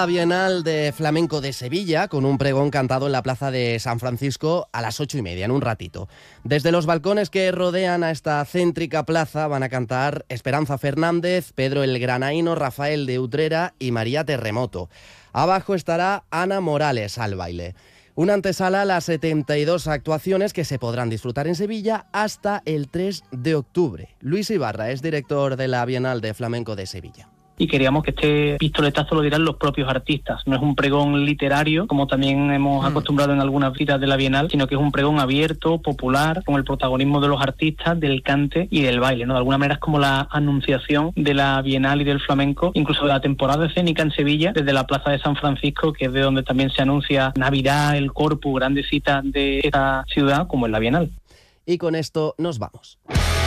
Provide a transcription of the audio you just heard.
La Bienal de Flamenco de Sevilla, con un pregón cantado en la plaza de San Francisco a las 8:30, en un ratito. Desde los balcones que rodean a esta céntrica plaza van a cantar Esperanza Fernández, Pedro el Granaíno, Rafael de Utrera y María Terremoto. Abajo estará Ana Morales al baile. Una antesala a las 72 actuaciones que se podrán disfrutar en Sevilla hasta el 3 de octubre. Luis Ibarra es director de la Bienal de Flamenco de Sevilla. Y queríamos que este pistoletazo lo dieran los propios artistas. No es un pregón literario, como también hemos acostumbrado en algunas citas de la Bienal, sino que es un pregón abierto, popular, con el protagonismo de los artistas, del cante y del baile, ¿no? De alguna manera es como la anunciación de la Bienal y del flamenco, incluso de la temporada escénica en Sevilla, desde la plaza de San Francisco, que es de donde también se anuncia Navidad, el Corpus, grandes citas de esta ciudad, como en la Bienal. Y con esto nos vamos.